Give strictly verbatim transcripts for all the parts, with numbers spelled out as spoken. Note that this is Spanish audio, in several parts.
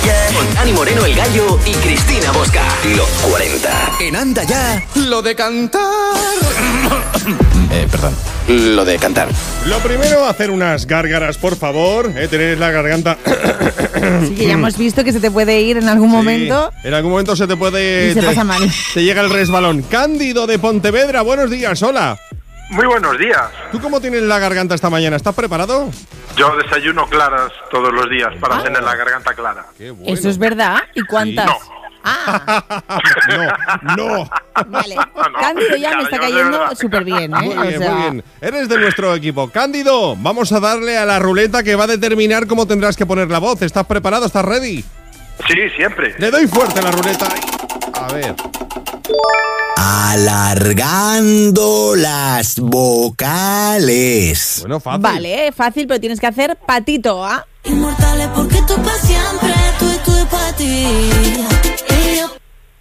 yeah. Con Dani Moreno, El Gallo y Cristina Bosca. Los cuarenta. En Anda Ya, lo de cantar. eh, perdón. Lo de cantar. Lo primero, hacer unas gárgaras, por favor. Eh, tener la garganta. Sí, que ya hemos visto que se te puede ir en algún Sí, momento. En algún momento se te puede. Y se te, pasa mal. Te llega el resbalón. Cándido de Pontevedra, buenos días, hola. Muy buenos días. ¿Tú cómo tienes la garganta esta mañana? ¿Estás preparado? Yo desayuno claras todos los días para Ah. tener la garganta clara. Qué bueno. ¿Eso es verdad? ¿Y cuántas? No. Ah, no, no. vale. no. Cándido ya Claro, me está yo de cayendo verdad. súper bien, ¿eh? Muy bien, o sea, muy bien. Eres de nuestro equipo. Cándido, vamos a darle a la ruleta que va a determinar cómo tendrás que poner la voz. ¿Estás preparado? ¿Estás ready? Sí, siempre. Le doy fuerte a la ruleta. A ver. Alargando las vocales. Bueno, fácil. Vale, fácil, pero tienes que hacer patito, ¿ah? Inmortales porque tú para siempre, tú y tú y para ti. Y yo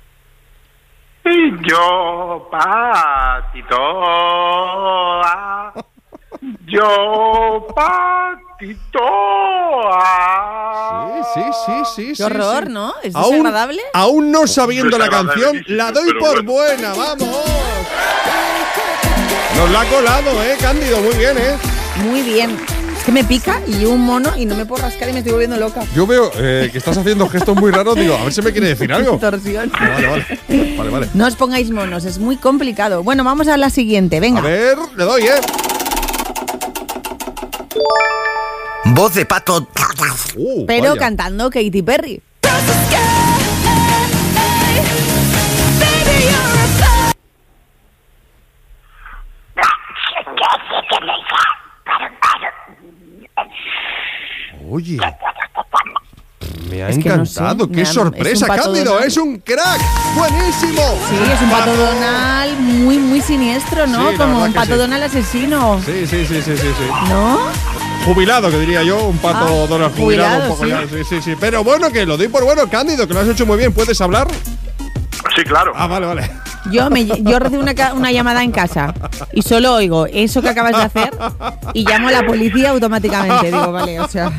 Y yo, patito, ah, yo, patito, ah. Sí, sí, sí, sí. Qué sí, horror, sí. ¿no? ¿Es Aún- desagradable? Aún no sabiendo la Desagradable, canción, sí, la doy pero por bueno. buena, vamos. Nos la ha colado, ¿eh, Cándido? Muy bien, ¿eh? Muy bien. Es que me pica y un mono y no me puedo rascar y me estoy volviendo loca. Yo veo eh, que estás haciendo gestos muy raros. Digo, a ver si me quiere decir algo. Torsión. Vale, vale. Vale, vale. No os pongáis monos, es muy complicado. Bueno, vamos a la siguiente, venga. A ver, le doy, ¿eh? Voz de pato. Uh, Pero vaya. cantando Katy Perry. Oye. Me ha Es que no sé, encantado. me ¡Qué ha- sorpresa, es un pato Cándido! Donald. ¡Es un crack! ¡Buenísimo! Sí, es un pato Donald muy, muy siniestro, ¿no? Sí, la Como verdad un que pato sí. Donald asesino. Sí, sí, sí, sí, sí, sí. ¿No? Jubilado, que diría yo, un pato Ah, Donald jubilado, un jubilado, poco ya. Sí, sí, sí. Pero bueno, que lo doy por bueno, Cándido, que lo has hecho muy bien. ¿Puedes hablar? Sí, claro. Ah, vale, vale. Yo, me, yo recibo una, ca- una llamada en casa y solo oigo eso que acabas de hacer y llamo a la policía automáticamente. Digo, vale, o sea.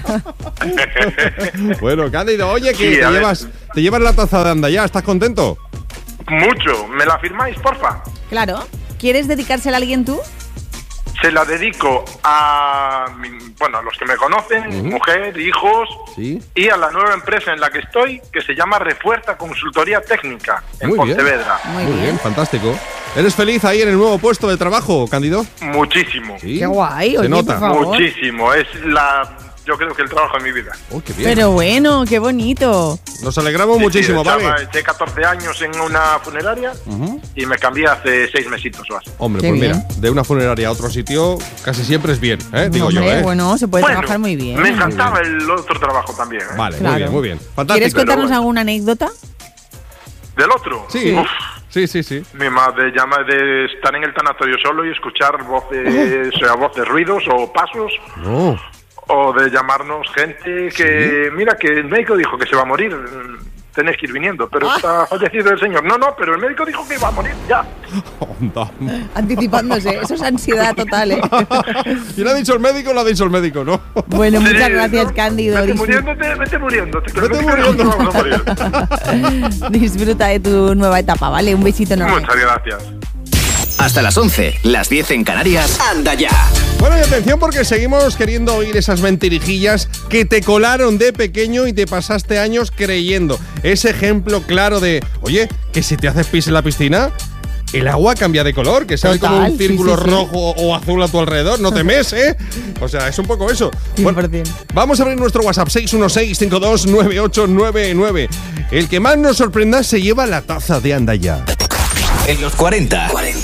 Bueno, Cándido, oye, que Sí, te, a ver. llevas, te llevas la taza de Anda Ya. ¿Estás contento? Mucho. ¿Me la firmáis, porfa? Claro. ¿Quieres dedicársela a alguien tú? Se la dedico a, mi- bueno, a los que me conocen, mujer, hijos, Sí. y a la nueva empresa en la que estoy, que se llama Refuerza Consultoría Técnica, en Muy bien. Pontevedra. Muy, Muy bien. bien, fantástico. ¿Eres feliz ahí en el nuevo puesto de trabajo, Cándido? Muchísimo. Sí. Qué guay, Se oye, nota. por favor. Muchísimo. Es la, yo creo que el trabajo de mi vida. Oh, qué bien. Pero bueno, qué bonito. Nos alegramos Sí, muchísimo, sí, ¿vale? echaba- Eché catorce años en una funeraria y me cambié hace seis mesitos o así. Hombre, Qué pues bien. mira, de una funeraria a otro sitio casi siempre es bien, ¿eh? Digo Hombre, yo, ¿eh? bueno, se puede Bueno, trabajar muy bien. me encantaba el otro trabajo también. ¿eh? Vale, Claro. muy bien, muy bien. ¿Quieres Fantástico. contarnos bueno. alguna anécdota? ¿Del otro? Sí, Uf, sí, sí, sí. mi madre llama de estar en el tanatorio solo y escuchar voces, o sea, voces, ruidos o pasos, No. o de llamarnos gente que, mira, que el médico dijo que se va a morir, tenéis que ir viniendo, pero está fallecido el señor. No, no, pero el médico dijo que iba a morir ya. Onda. Anticipándose, eso es ansiedad total, ¿eh? Y lo ha dicho el médico, lo ha dicho el médico, ¿no? Bueno, muchas Sí, gracias, no, Cándido. Vete Disfr- muriéndote, vete muriéndote. que Vete no te creas que muriendo. vamos a morir. Disfruta de tu nueva etapa, ¿vale? Un besito enorme. Muchas gracias. Hasta las once, las diez en Canarias. Anda Ya. Bueno, y atención porque seguimos queriendo oír esas mentirijillas que te colaron de pequeño y te pasaste años creyendo. Ese ejemplo claro de, oye, que si te haces pis en la piscina, el agua cambia de color, que sale como Total, un sí, círculo sí, sí. rojo o azul a tu alrededor. No temes, ¿eh? O sea, es un poco eso. cien por ciento. Vamos a abrir nuestro WhatsApp seis uno seis, cinco dos nueve ocho nueve nueve. El que más nos sorprenda se lleva la taza de Anda Ya. En los cuarenta. cuarenta.